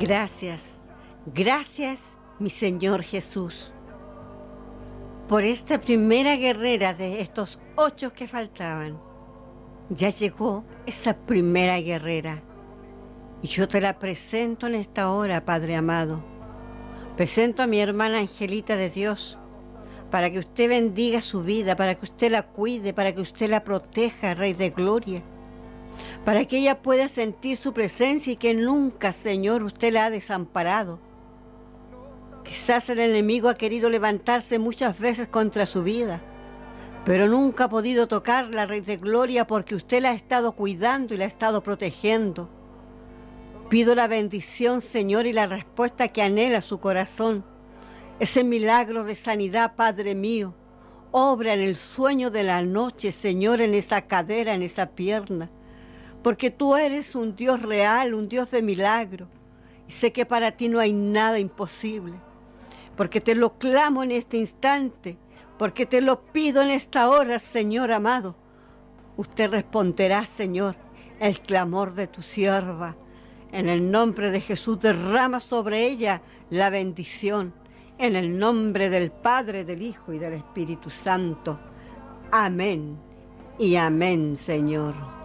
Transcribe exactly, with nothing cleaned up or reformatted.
Gracias, gracias, mi Señor Jesús, por esta primera guerrera de estos ocho que faltaban. Ya llegó esa primera guerrera y yo te la presento en esta hora, Padre amado. Presento a mi hermana Angelita de Dios para que usted bendiga su vida, para que usted la cuide, para que usted la proteja, Rey de Gloria, para que ella pueda sentir su presencia y que nunca, Señor, usted la ha desamparado. Quizás el enemigo ha querido levantarse muchas veces contra su vida, pero nunca ha podido tocarla, Rey de Gloria, porque usted la ha estado cuidando y la ha estado protegiendo. Pido la bendición, Señor, y la respuesta que anhela su corazón. Ese milagro de sanidad, Padre mío, obra en el sueño de la noche, Señor, en esa cadera, en esa pierna, porque tú eres un Dios real, un Dios de milagro, y sé que para ti no hay nada imposible, porque te lo clamo en este instante, porque te lo pido en esta hora, Señor amado. Usted responderá, Señor, el clamor de tu sierva. En el nombre de Jesús derrama sobre ella la bendición. En el nombre del Padre, del Hijo y del Espíritu Santo. Amén y amén, Señor.